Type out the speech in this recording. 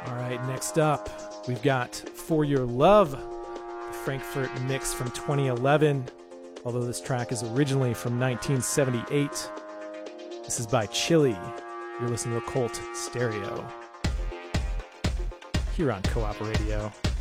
All right, next up, we've got For Your Love, the Frankfurt mix from 2011, although this track is originally from 1978. This is by Chili. You're listening to Occult Stereo here on Co-op Radio.